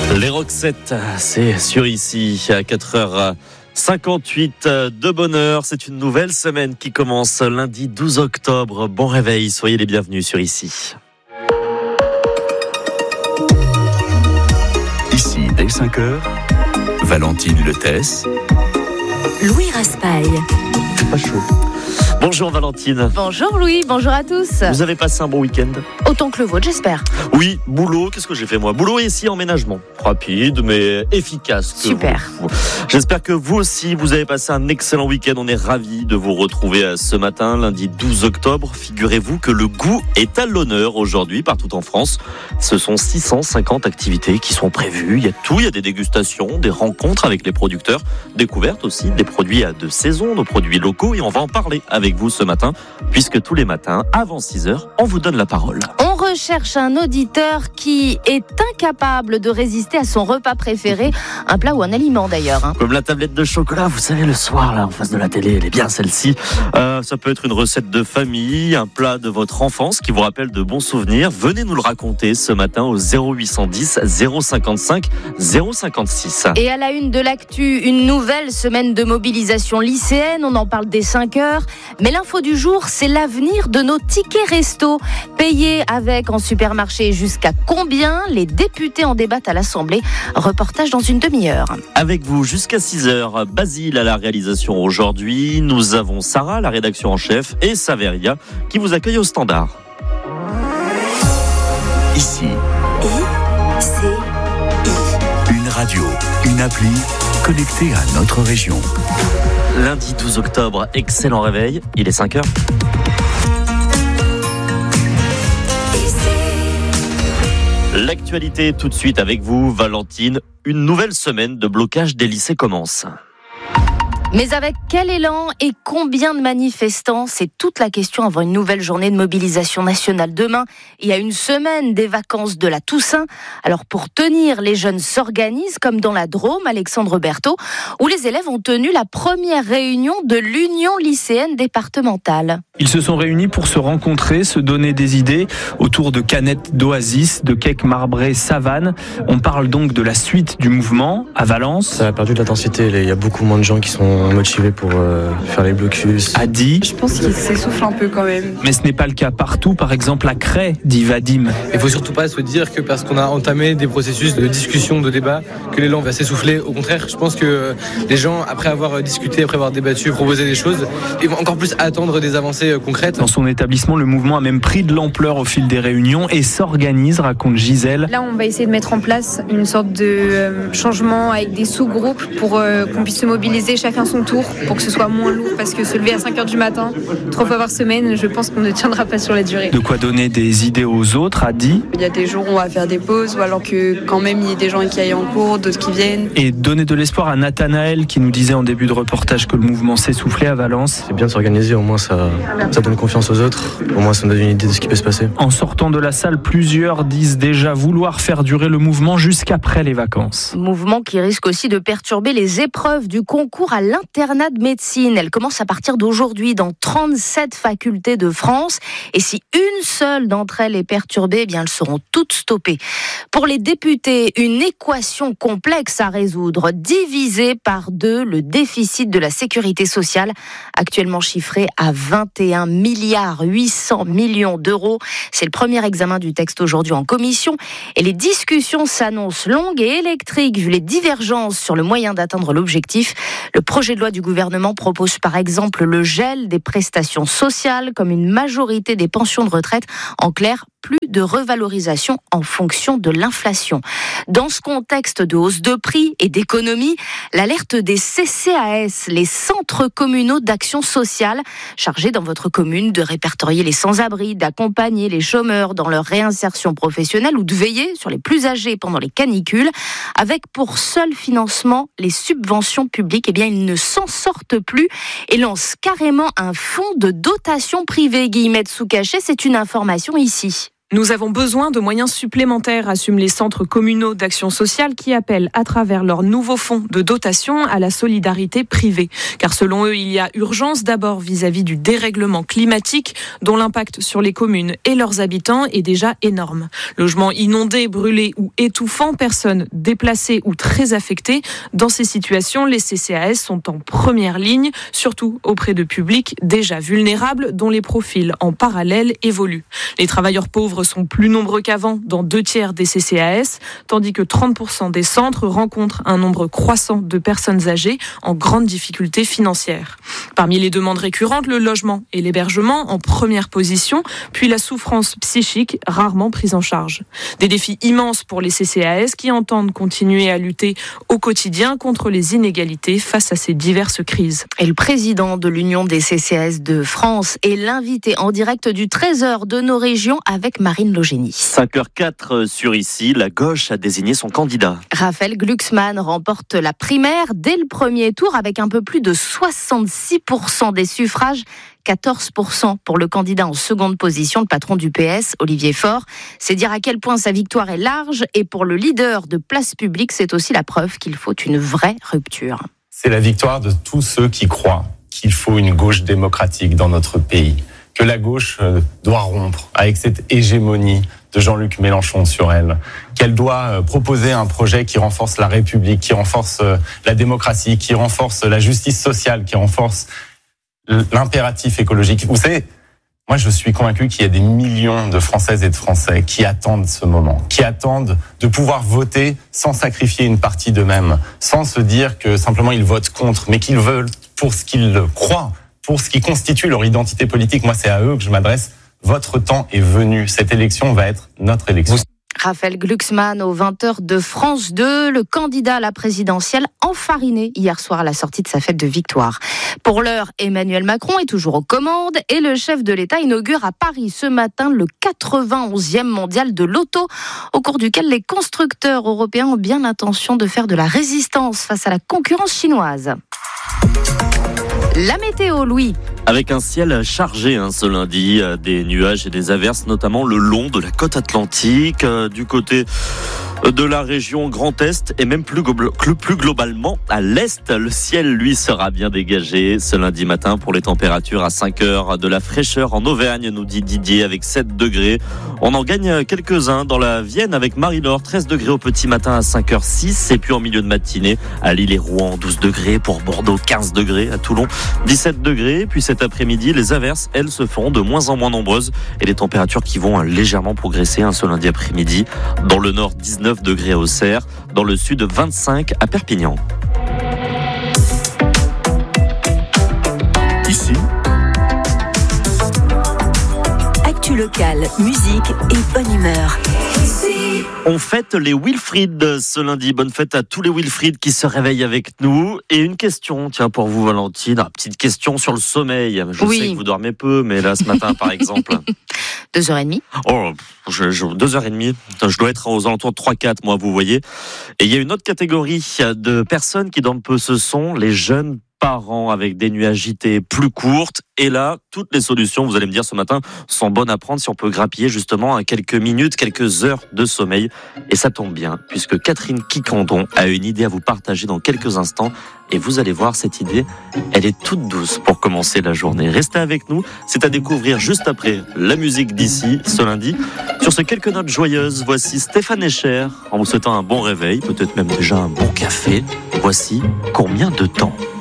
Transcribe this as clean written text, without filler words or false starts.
Les Roxettes, c'est sur ici à 4h58 de bonheur. C'est une nouvelle semaine qui commence lundi 12 octobre. Bon réveil, soyez les bienvenus sur ici. Ici, dès 5h, Valentine Letès, Louis Raspail. C'est pas chaud. Bonjour Valentine. Bonjour Louis, bonjour à tous. Vous avez passé un bon week-end ? Autant que le vôtre, j'espère. Oui, boulot, qu'est-ce que j'ai fait moi ? Boulot et ici emménagement. Rapide mais efficace. Super. J'espère que vous aussi, vous avez passé un excellent week-end. On est ravis de vous retrouver ce matin, lundi 12 octobre. Figurez-vous que le goût est à l'honneur aujourd'hui partout en France. Ce sont 650 activités qui sont prévues. Il y a tout, il y a des dégustations, des rencontres avec les producteurs, découvertes aussi, des produits de saison, nos produits locaux. Et on va en parler avec vous ce matin, puisque tous les matins, avant 6h, on vous donne la parole. On recherche un auditeur qui est incapable de résister à son repas préféré, un plat ou un aliment d'ailleurs. Comme la tablette de chocolat, vous savez, le soir, là, en face de la télé, elle est bien celle-ci. Ça peut être une recette de famille, un plat de votre enfance qui vous rappelle de bons souvenirs. Venez nous le raconter ce matin au 0810 055 056. Et à la une de l'actu, une nouvelle semaine de mobilisation lycéenne. On en parle dès 5h. Mais l'info du jour, c'est l'avenir de nos tickets resto. Payés avec en supermarché jusqu'à combien ? Les députés en débattent à l'Assemblée. Reportage dans une demi-heure. Avec vous jusqu'à 6h, Basile à la réalisation aujourd'hui. Nous avons Sarah, la rédaction en chef, et Saveria qui vous accueille au standard. ici, une radio, une appli connectée à notre région. Lundi 12 octobre, excellent réveil, il est 5h. L'actualité tout de suite avec vous, Valentine. Une nouvelle semaine de blocage des lycées commence. Mais avec quel élan et combien de manifestants ? C'est toute la question avant une nouvelle journée de mobilisation nationale demain. Il y a une semaine des vacances de la Toussaint. Alors pour tenir, les jeunes s'organisent comme dans la Drôme, Alexandre Berthaud, où les élèves ont tenu la première réunion de l'Union lycéenne départementale. Ils se sont réunis pour se rencontrer, se donner des idées autour de canettes d'Oasis, de cakes marbrés Savane. On parle donc de la suite du mouvement à Valence. Ça a perdu de l'intensité, il y a beaucoup moins de gens qui sont motivés pour faire les blocus. A dit. Je pense qu'il s'essouffle un peu quand même. Mais ce n'est pas le cas partout, par exemple à Cray, dit Vadim. Il ne faut surtout pas se dire que parce qu'on a entamé des processus de discussion, de débat, que l'élan va s'essouffler. Au contraire, je pense que les gens, après avoir discuté, après avoir débattu, proposé des choses, ils vont encore plus attendre des avancées concrètes. Dans son établissement, le mouvement a même pris de l'ampleur au fil des réunions et s'organise, raconte Gisèle. Là, on va essayer de mettre en place une sorte de changement avec des sous-groupes pour qu'on puisse se mobiliser chacun son tour, pour que ce soit moins lourd, parce que se lever à 5h du matin, 3 fois par semaine, je pense qu'on ne tiendra pas sur la durée. De quoi donner des idées aux autres, a dit. Il y a des jours où on va faire des pauses, ou alors que quand même il y a des gens qui aillent en cours, d'autres qui viennent. Et donner de l'espoir à Nathanaël qui nous disait en début de reportage que le mouvement s'essoufflait à Valence. C'est bien de s'organiser, au moins ça donne confiance aux autres, au moins ça nous donne une idée de ce qui peut se passer. En sortant de la salle, plusieurs disent déjà vouloir faire durer le mouvement jusqu'après les vacances. Mouvement qui risque aussi de perturber les épreuves du concours à l'internat de médecine. Elle commence à partir d'aujourd'hui dans 37 facultés de France. Et si une seule d'entre elles est perturbée, eh bien elles seront toutes stoppées. Pour les députés, une équation complexe à résoudre. Diviser par 2 le déficit de la sécurité sociale, actuellement chiffré à 21 milliards 800 millions d'euros. C'est le premier examen du texte aujourd'hui en commission. Et les discussions s'annoncent longues et électriques vu les divergences sur le moyen d'atteindre l'objectif. Le projet de loi du gouvernement propose par exemple le gel des prestations sociales comme une majorité des pensions de retraite. En clair, plus de revalorisation en fonction de l'inflation. Dans ce contexte de hausse de prix et d'économie, l'alerte des CCAS, les centres communaux d'action sociale, chargés dans votre commune de répertorier les sans-abri, d'accompagner les chômeurs dans leur réinsertion professionnelle ou de veiller sur les plus âgés pendant les canicules, avec pour seul financement les subventions publiques, eh bien ils ne s'en sortent plus et lancent carrément un fonds de dotation privée. Guillemette Soucaché, c'est une information ici. Nous avons besoin de moyens supplémentaires, assument les centres communaux d'action sociale qui appellent à travers leur nouveau fonds de dotation à la solidarité privée. Car selon eux, il y a urgence d'abord vis-à-vis du dérèglement climatique dont l'impact sur les communes et leurs habitants est déjà énorme. Logements inondés, brûlés ou étouffants, personnes déplacées ou très affectées. Dans ces situations, les CCAS sont en première ligne, surtout auprès de publics déjà vulnérables dont les profils en parallèle évoluent. Les travailleurs pauvres sont plus nombreux qu'avant dans 2/3 des CCAS, tandis que 30% des centres rencontrent un nombre croissant de personnes âgées en grande difficulté financière. Parmi les demandes récurrentes, le logement et l'hébergement en première position, puis la souffrance psychique rarement prise en charge. Des défis immenses pour les CCAS qui entendent continuer à lutter au quotidien contre les inégalités face à ces diverses crises. Et le président de l'Union des CCAS de France est l'invité en direct du Trésor de nos régions avec Marine Logénie. 5h04 sur ici, la gauche a désigné son candidat. Raphaël Glucksmann remporte la primaire dès le premier tour avec un peu plus de 66% des suffrages. 14% pour le candidat en seconde position, le patron du PS, Olivier Faure. C'est dire à quel point sa victoire est large. Et pour le leader de Place Publique, c'est aussi la preuve qu'il faut une vraie rupture. C'est la victoire de tous ceux qui croient qu'il faut une gauche démocratique dans notre pays, que la gauche doit rompre avec cette hégémonie de Jean-Luc Mélenchon sur elle, qu'elle doit proposer un projet qui renforce la République, qui renforce la démocratie, qui renforce la justice sociale, qui renforce l'impératif écologique. Vous savez, moi je suis convaincu qu'il y a des millions de Françaises et de Français qui attendent ce moment, qui attendent de pouvoir voter sans sacrifier une partie d'eux-mêmes, sans se dire que simplement ils votent contre, mais qu'ils veulent pour ce qu'ils croient, pour ce qui constitue leur identité politique. Moi c'est à eux que je m'adresse. Votre temps est venu. Cette élection va être notre élection. Raphaël Glucksmann aux 20h de France 2, le candidat à la présidentielle enfariné hier soir à la sortie de sa fête de victoire. Pour l'heure, Emmanuel Macron est toujours aux commandes et le chef de l'État inaugure à Paris ce matin le 91e mondial de l'auto, au cours duquel les constructeurs européens ont bien l'intention de faire de la résistance face à la concurrence chinoise. La météo, Louis. Avec un ciel chargé ce lundi, des nuages et des averses, notamment le long de la côte atlantique, du côté de la région Grand Est et même plus globalement à l'Est. Le ciel, lui, sera bien dégagé ce lundi matin pour les températures à 5 heures. De la fraîcheur en Auvergne, nous dit Didier, avec 7 degrés. On en gagne quelques-uns dans la Vienne avec Marie-Laure, 13 degrés au petit matin à 5h06. Et puis en milieu de matinée, à Lille et Rouen, 12 degrés. Pour Bordeaux, 15 degrés. À Toulon, 17 degrés. Puis cet après-midi, les averses, elles, se feront de moins en moins nombreuses. Et les températures qui vont légèrement progresser ce lundi après-midi. Dans le nord, 19 degrés à Auxerre. Dans le sud, 25 à Perpignan. Ici, actu locale, musique et bonne humeur. On fête les Wilfried ce lundi. Bonne fête à tous les Wilfried qui se réveillent avec nous. Et une question, tiens, pour vous, Valentine. Une petite question sur le sommeil. Je sais que vous dormez peu, mais là, ce matin, par exemple. 2h30. Oh, 2h30. Je dois être aux alentours de 3-4, moi, vous voyez. Et il y a une autre catégorie de personnes qui dorment peu. Ce sont les jeunes parents avec des nuits agitées plus courtes. Et là, toutes les solutions, vous allez me dire ce matin, sont bonnes à prendre si on peut grappiller justement à quelques minutes, quelques heures de sommeil. Et ça tombe bien, puisque Catherine Quiquendon a une idée à vous partager dans quelques instants. Et vous allez voir, cette idée, elle est toute douce pour commencer la journée. Restez avec nous, c'est à découvrir juste après la musique d'ici, ce lundi. Sur ces quelques notes joyeuses, voici Stéphane Escher, en vous souhaitant un bon réveil, peut-être même déjà un bon café. Voici Combien de temps ?